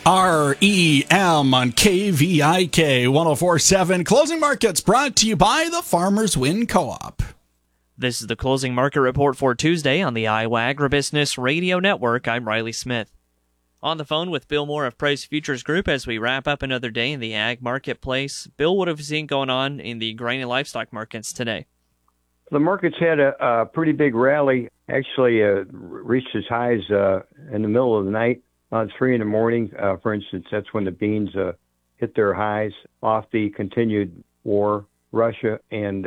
REM on KVIK 104.7. Closing Markets brought to you by the Farmers Win Co-op. This is the Closing Market Report for Tuesday on the Iowa Agribusiness Radio Network. I'm Riley Smith. On the phone with Bill Moore of Price Futures Group as we wrap up another day in the ag marketplace. Bill, what have you seen going on in the grain and livestock markets today? The markets had a pretty big rally. Actually, reached its highs in the middle of the night, 3 in the morning. For instance, that's when the beans hit their highs off the continued war, Russia and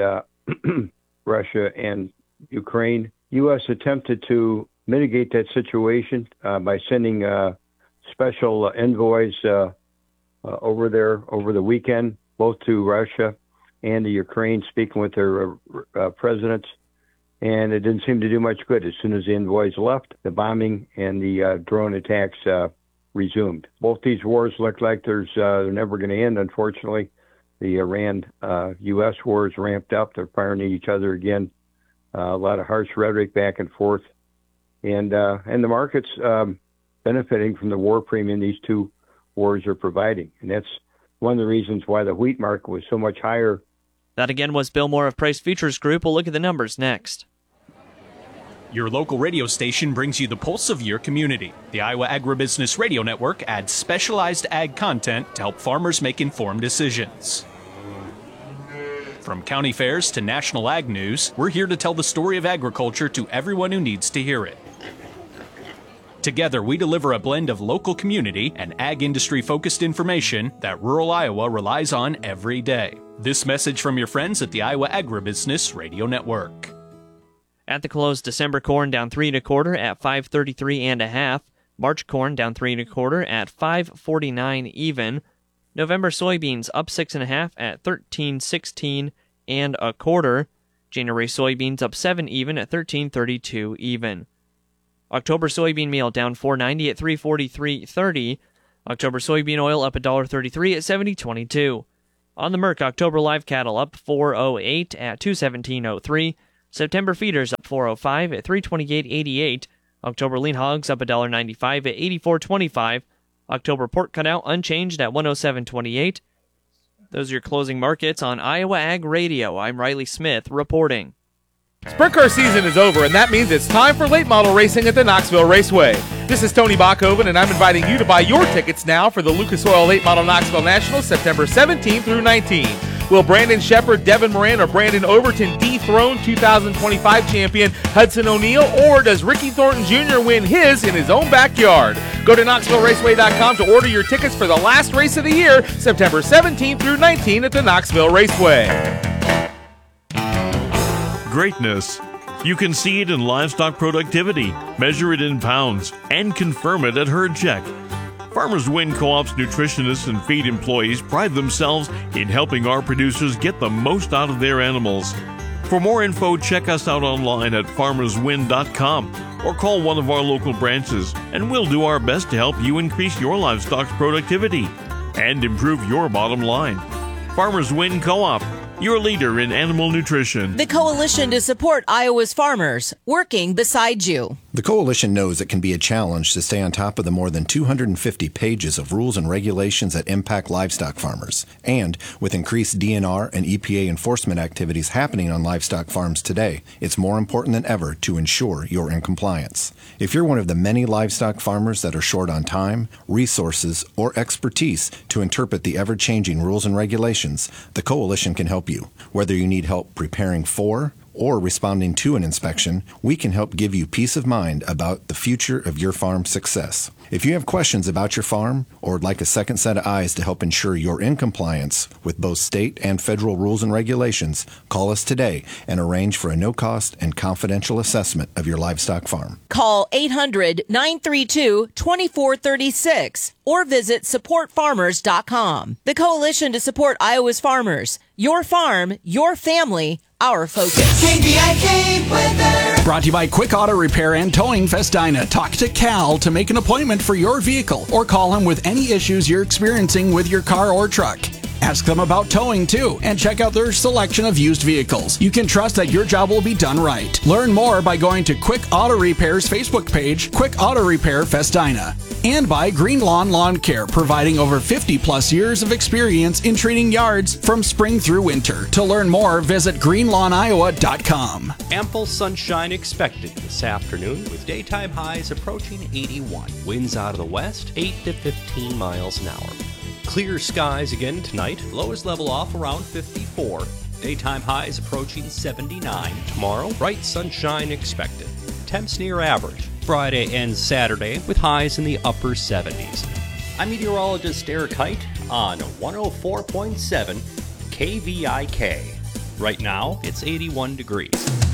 Ukraine. U.S. attempted to mitigate that situation by sending special envoys over there over the weekend, both to Russia and to Ukraine, speaking with their presidents. And it didn't seem to do much good. As soon as the envoys left, the bombing and the drone attacks resumed. Both these wars look like they're never going to end, unfortunately. The Iran-U.S. war is ramped up. They're firing at each other again. A lot of harsh rhetoric back and forth. And the market's benefiting from the war premium these two wars are providing. And that's one of the reasons why the wheat market was so much higher. That again was Bill Moore of Price Futures Group. We'll look at the numbers next. Your local radio station brings you the pulse of your community. The Iowa Agribusiness Radio Network adds specialized ag content to help farmers make informed decisions. From county fairs to national ag news, we're here to tell the story of agriculture to everyone who needs to hear it. Together, we deliver a blend of local community and ag industry-focused information that rural Iowa relies on every day. This message from your friends at the Iowa Agribusiness Radio Network. At the close, December corn down 3 1/4 at 5.33 1/2. March corn down 3 1/4 at 5.49 even. November soybeans up 6 1/2 at 13.16 1/4. January soybeans up 7 even at 13.32 even. October soybean meal down 4.90 at 3.43.30. October soybean oil up $1.33 at 70.22. On the Merc, October live cattle up 4.08 at 217.03. September feeders up 4.05 at 328.88. October lean hogs up $1.95 at 84.25. October pork cutout unchanged at 107.28. Those are your closing markets on Iowa Ag Radio. I'm Riley Smith reporting. Sprint car season is over, and that means it's time for late model racing at the Knoxville Raceway. This is Tony Bachhoven, and I'm inviting you to buy your tickets now for the Lucas Oil Late Model Knoxville National, September 17 through 19. Will Brandon Shepard, Devin Moran, or Brandon Overton dethrone 2025 champion Hudson O'Neal, or does Ricky Thornton Jr. win his in his own backyard? Go to KnoxvilleRaceway.com to order your tickets for the last race of the year, September 17 through 19 at the Knoxville Raceway. Greatness. You can see it in livestock productivity, measure it in pounds, and confirm it at Herd Check. Farmers Win Co-op's nutritionists and feed employees pride themselves in helping our producers get the most out of their animals. For more info, check us out online at farmerswin.com or call one of our local branches, and we'll do our best to help you increase your livestock's productivity and improve your bottom line. Farmers Win Co-op, your leader in animal nutrition. The Coalition to Support Iowa's Farmers, working beside you. The Coalition knows it can be a challenge to stay on top of the more than 250 pages of rules and regulations that impact livestock farmers. And with increased DNR and EPA enforcement activities happening on livestock farms today, it's more important than ever to ensure you're in compliance. If you're one of the many livestock farmers that are short on time, resources, or expertise to interpret the ever-changing rules and regulations, the Coalition can help you. Whether you need help preparing for or responding to an inspection, we can help give you peace of mind about the future of your farm's success. If you have questions about your farm or would like a second set of eyes to help ensure you're in compliance with both state and federal rules and regulations, call us today and arrange for a no-cost and confidential assessment of your livestock farm. Call 800-932-2436 or visit supportfarmers.com. The Coalition to Support Iowa's Farmers. Your farm, your family, our focus. KVIK weather. Brought to you by Quick Auto Repair and Towing Festina. Talk to Cal to make an appointment for your vehicle or call him with any issues you're experiencing with your car or truck. Ask them about towing too and check out their selection of used vehicles. You can trust that your job will be done right. Learn more by going to Quick Auto Repair's Facebook page, Quick Auto Repair Festina. And by Green Lawn Lawn Care, providing over 50 plus years of experience in treating yards from spring through winter. To learn more, visit greenlawniowa.com. Ample sunshine expected this afternoon with daytime highs approaching 81. Winds out of the west, 8 to 15 miles an hour. Clear skies again tonight. Lows level off around 54. Daytime highs approaching 79. Tomorrow, bright sunshine expected. Temps near average. Friday and Saturday with highs in the upper 70s. I'm meteorologist Eric Height on 104.7 KVIK. Right now, it's 81 degrees.